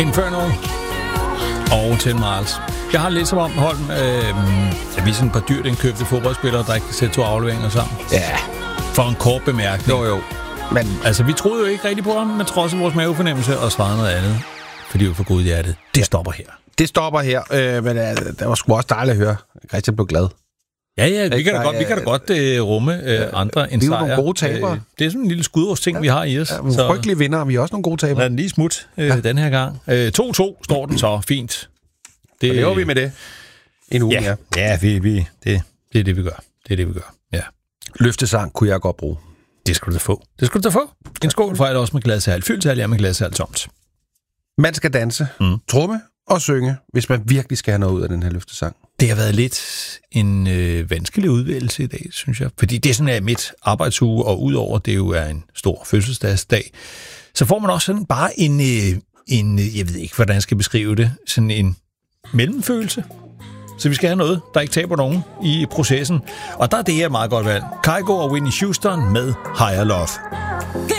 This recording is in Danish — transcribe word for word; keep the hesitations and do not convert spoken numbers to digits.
Infernal og Ten Miles. Jeg har lidt som om, Holm, øh, at vi er sådan et par dyrt indkøbte fodboldspillere, der ikke kan sætte to afleveringer sammen. Ja. For en kort bemærkning. Jo, jo. Men altså, vi troede jo ikke rigtigt på ham, men trods af vores mavefornemmelse og svarede noget andet. Fordi vi var for gode hjertet. Det stopper her. Det stopper her, øh, men uh, det var sgu også dejligt at høre. Christian blev glad. Ja, ja, vi kan da godt, vi kan da godt uh, rumme uh, ja, andre end sejr. Vi er jo nogle gode tabere. Uh, det er sådan en lille skudårsting, ja, vi har i os. Ja, nogle frygtelige vinder, vi er også nogle gode tabere. Lad den lige smut uh, ja. den her gang. Uh, to to står den så. Fint. Det så lever vi med det. En uge, ja. Ja, ja vi, vi, det, det er det, vi gør. Det er det, vi gør. Ja. Løftesang kunne jeg godt bruge. Det skulle du da få. Det skulle du da få. En skål for også med glasalt. Fyldt til med glasalt tomt. Man skal danse, mm. tromme og synge, hvis man virkelig skal have noget ud af den her løftesang. Det har været lidt en øh, vanskelig udvælgelse i dag, synes jeg. Fordi det er sådan en midt arbejdsuge, og udover det jo er en stor fødselsdagsdag, så får man også sådan bare en, øh, en, jeg ved ikke, hvordan jeg skal beskrive det, sådan en mellemfølelse. Så vi skal have noget, der ikke taber nogen i processen. Og der er det her meget godt valg. Kygo og Whitney Houston med Higher Love.